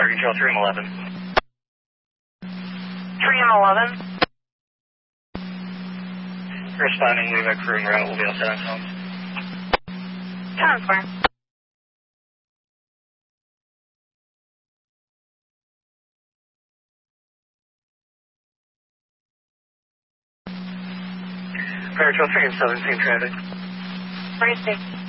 Trail 311. 311. Responding, leave a crew en route. We'll be all set on home. 10 square. Trail 317 traffic. 36.